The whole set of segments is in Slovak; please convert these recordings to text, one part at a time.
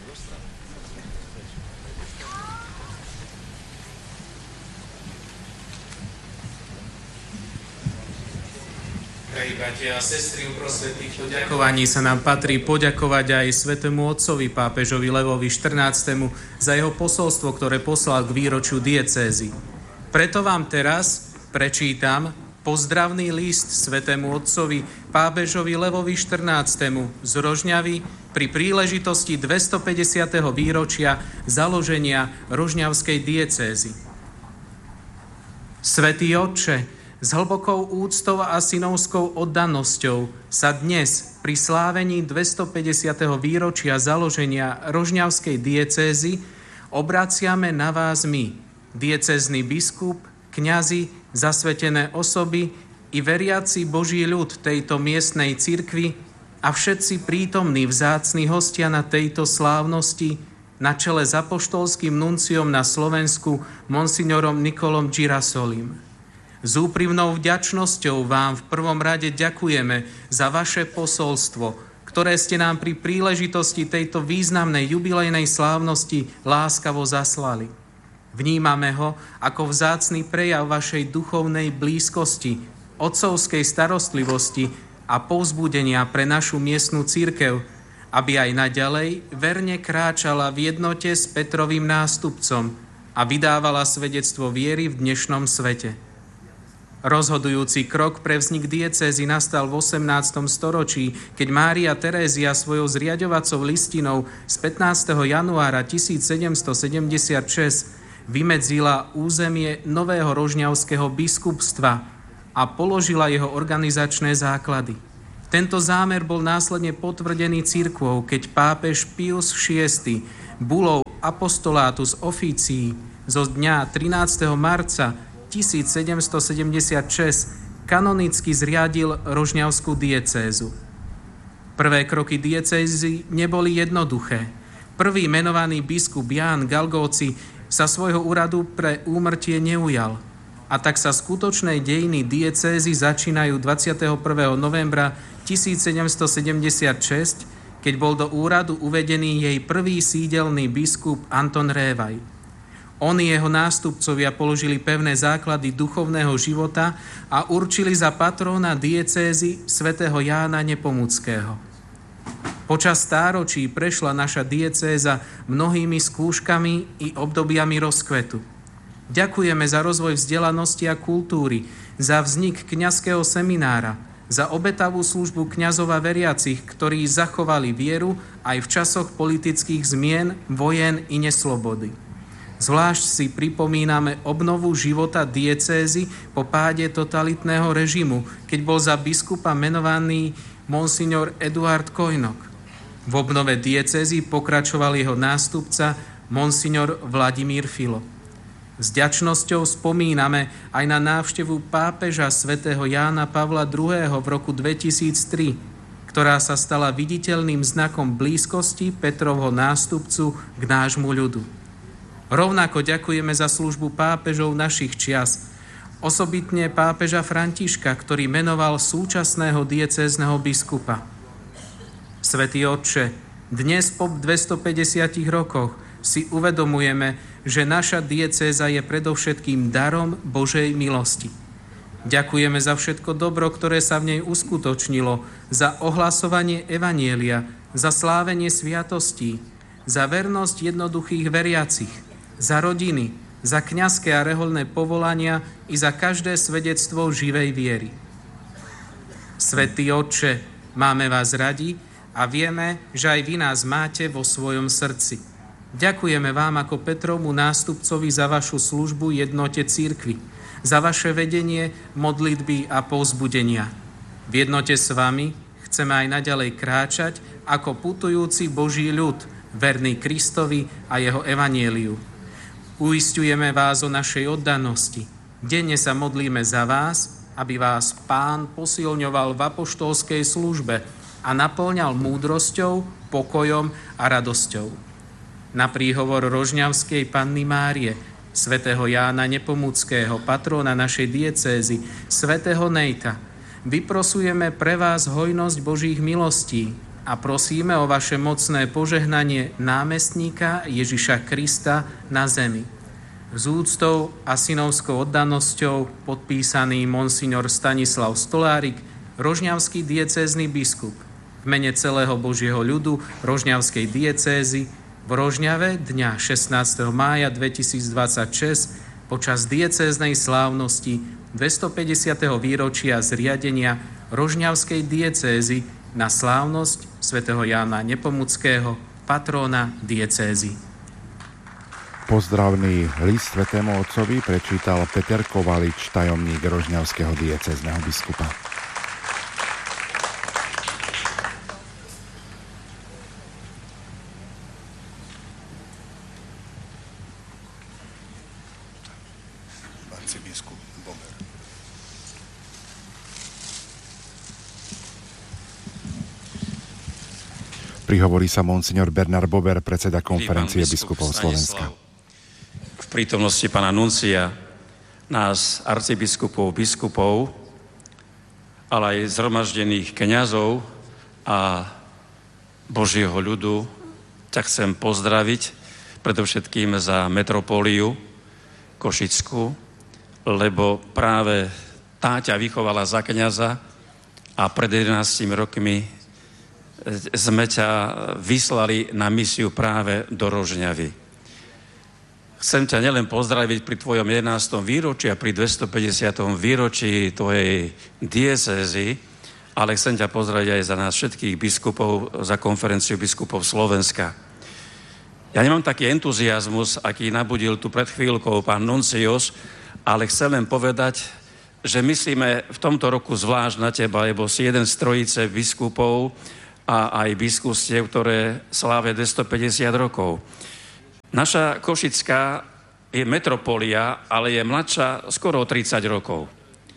Drahí bratia a sestry, uprostred týchto ďakovaní sa nám patrí poďakovať aj svätému otcovi pápežovi Levovi XIV. Za jeho posolstvo, ktoré poslal k výročiu diecézy. Preto vám teraz prečítam pozdravný list svätému otcovi pápežovi Levovi XIV. Z Rožňavy pri príležitosti 250. výročia založenia Rožňavskej diecézy. Svätý Otče, s hlbokou úctou a synovskou oddanosťou sa dnes pri slávení 250. výročia založenia Rožňavskej diecézy obraciame na vás my, diecézny biskup, kňazi, zasvetené osoby i veriaci Boží ľud tejto miestnej cirkvi a všetci prítomní vzácni hostia na tejto slávnosti na čele s apoštolským nunciom na Slovensku monsignorom Nikolom Girasolim. S úprimnou vďačnosťou vám v prvom rade ďakujeme za vaše posolstvo, ktoré ste nám pri príležitosti tejto významnej jubilejnej slávnosti láskavo zaslali. Vnímame ho ako vzácny prejav vašej duchovnej blízkosti, otcovskej starostlivosti a povzbudenia pre našu miestnu cirkev, aby aj naďalej verne kráčala v jednote s Petrovým nástupcom a vydávala svedectvo viery v dnešnom svete. Rozhodujúci krok pre vznik diecézy nastal v 18. storočí, keď Mária Terézia svojou zriaďovacou listinou z 15. januára 1776 vymedzila územie nového rožňavského biskupstva a položila jeho organizačné základy. Tento zámer bol následne potvrdený cirkvou, keď pápež Pius VI bulou Apostolatus Officii zo dňa 13. marca 1776 kanonicky zriadil Rožňavskú diecézu. Prvé kroky diecézy neboli jednoduché. Prvý menovaný biskup Ján Galgóci sa svojho úradu pre úmrtie neujal. A tak sa skutočné dejiny diecézy začínajú 21. novembra 1776, keď bol do úradu uvedený jej prvý sídelný biskup Anton Révaj. On i jeho nástupcovia položili pevné základy duchovného života a určili za patróna diecézy svätého Jána Nepomuckého. Počas stáročí prešla naša diecéza mnohými skúškami i obdobiami rozkvetu. Ďakujeme za rozvoj vzdelanosti a kultúry, za vznik kňazského seminára, za obetavú službu kňazov a veriacich, ktorí zachovali vieru aj v časoch politických zmien, vojen i neslobody. Zvlášť si pripomíname obnovu života diecézy po páde totalitného režimu, keď bol za biskupa menovaný monsignor Eduard Kojnok. V obnove diecézy pokračoval jeho nástupca monsignor Vladimír Filo. S vďačnosťou spomíname aj na návštevu pápeža svätého Jána Pavla II. V roku 2003, ktorá sa stala viditeľným znakom blízkosti Petrovho nástupcu k nášmu ľudu. Rovnako ďakujeme za službu pápežov našich čias, osobitne pápeža Františka, ktorý menoval súčasného diecézneho biskupa. Svätý Otče, dnes po 250 rokoch si uvedomujeme, že naša diecéza je predovšetkým darom Božej milosti. Ďakujeme za všetko dobro, ktoré sa v nej uskutočnilo, za ohlasovanie evanjelia, za slávenie sviatostí, za vernosť jednoduchých veriacich, za rodiny, za kňazské a rehoľné povolania i za každé svedectvo živej viery. Svätý Otče, máme vás radi a vieme, že aj vy nás máte vo svojom srdci. Ďakujeme vám ako Petrovmu nástupcovi za vašu službu jednote cirkvi, za vaše vedenie, modlitby a povzbudenia. V jednote s vami chceme aj naďalej kráčať ako putujúci Boží ľud, verný Kristovi a jeho evanjeliu. Uisťujeme vás o našej oddanosti. Denne sa modlíme za vás, aby vás Pán posilňoval v apoštolskej službe a naplňal múdrosťou, pokojom a radosťou. Na príhovor Rožňavskej Panny Márie, svätého Jána Nepomuckého, patróna našej diecézy, svätého Nejta, vyprosujeme pre vás hojnosť Božích milostí a prosíme o vaše mocné požehnanie námestníka Ježiša Krista na zemi. S úctou a synovskou oddanosťou podpísaný monsignor Stanislav Stolárik, rožňavský diecézny biskup. V mene celého Božieho ľudu rožňavskej diecézy v Rožňave dňa 16. mája 2026 počas diecéznej slávnosti 250. výročia zriadenia Rožňavskej diecézy na slávnosť svätého Jána Nepomuckého, patróna diecézy. Pozdravný list svätému otcovi prečítal Peter Kovalič, tajomník rožňavského diecézneho biskupa. Prihovorí sa monsignor Bernard Bober, predseda konferencie biskupov Slovenska. V prítomnosti pána nuncia, nás, arcibiskupov, biskupov, ale aj zhromaždených kňazov a Božieho ľudu, ťa chcem pozdraviť predovšetkým za metropóliu Košickú, lebo práve tá ťa vychovala za kňaza a pred 11 rokmi sme ťa vyslali na misiu práve do Rožňavy. Chcem ťa nielen pozdraviť pri tvojom 11. výročí a pri 250. výročí tvojej diecézy, ale chcem ťa pozdraviť aj za nás všetkých biskupov, za konferenciu biskupov Slovenska. Ja nemám taký entuziasmus, aký nabudil tu pred chvíľkou pán nuncius, ale chcem len povedať, že myslíme v tomto roku zvlášť na teba, lebo si jeden z trojice biskupov a aj biskupstiev, ktoré slávia 250 rokov. Naša Košická je metropolia, ale je mladšia skoro o 30 rokov.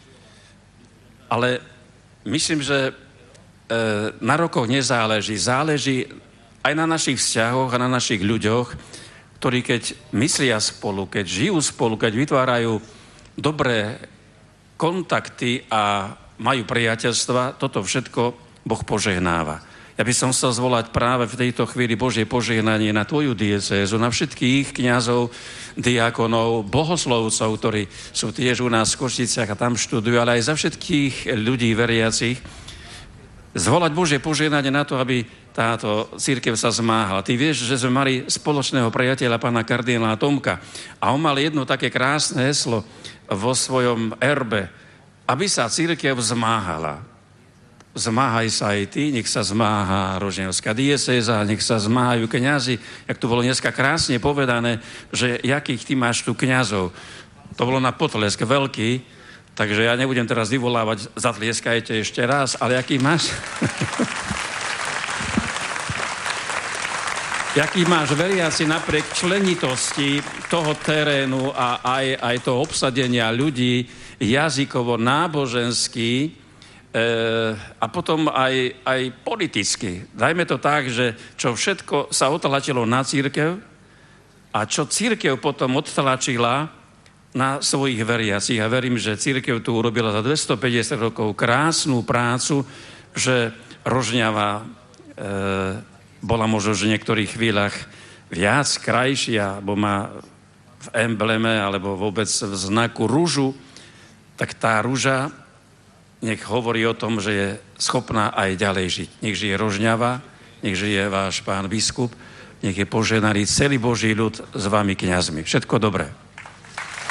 Ale myslím, že na rokoch nezáleží. Záleží aj na našich vzťahoch a na našich ľuďoch, ktorí keď myslia spolu, keď žijú spolu, keď vytvárajú dobré kontakty a majú priateľstva, toto všetko Boh požehnáva. Ja by som chcel zvolať práve v tejto chvíli Božie požehnanie na tvoju diecézu, na všetkých kňazov, diakonov, bohoslovcov, ktorí sú tiež u nás v Košiciach a tam študujú, ale aj za všetkých ľudí veriacich. Zvolať Božie požehnanie na to, aby táto cirkev sa zmáhala. Ty vieš, že sme mali spoločného priateľa, pána kardinála Tomka, a on mal jedno také krásne heslo vo svojom erbe, aby sa cirkev zmáhala. Zmáhaj sa aj ty, nech sa zmáha rožňavská diecéza, nech sa zmáhajú kňazi. Jak to bolo dneska krásne povedané, že jakých ty máš tu kňazov. To bolo na potlesk veľký, takže ja nebudem teraz vyvolávať, zatlieskajte ešte raz, ale jaký máš? Jaký máš veriaci napriek členitosti toho terénu a aj toho obsadenia ľudí jazykovo, nábožensky, a potom aj politicky. Dajme to tak, že čo všetko sa otlačilo na cirkev a čo cirkev potom odtlačila na svojich veriacich. A verím, že cirkev tu urobila za 250 rokov krásnu prácu, že Rožňava bola možno v niektorých chvíľach viac krajšia, alebo má v embleme alebo vôbec v znaku ružu, tak tá ruža nech hovorí o tom, že je schopná aj ďalej žiť. Nech žije Rožňava, nech žije váš pán biskup, nech je požehnaný celý Boží ľud s vami kňazmi. Všetko dobré.